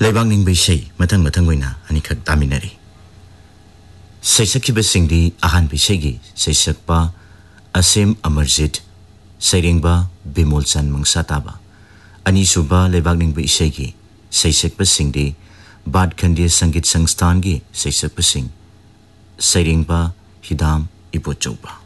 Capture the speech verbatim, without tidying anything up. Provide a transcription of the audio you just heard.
लेबांग निंग बिसै मथंग मथंग वैना अनिखक तामिनरी सैसखिब सिंगदी अहान बिसैगी सैसकपा असेम अमरजीत सैरेंगबा बिमोलचंद मंगसाताबा अनीसुबा लेबांग निंग बिसैगी सैसकपा सिंगदी बादखंडीय संगीत संस्थान की सैसकपा सिंग सैरेंगबा हिदाम इपोचौबा